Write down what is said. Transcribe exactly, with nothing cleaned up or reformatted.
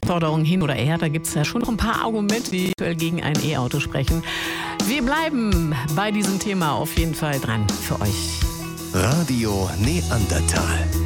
Forderung hin oder her, da gibt es ja schon noch ein paar Argumente, die aktuell gegen ein E-Auto sprechen. Wir bleiben bei diesem Thema auf jeden Fall dran für euch. Radio Neandertal.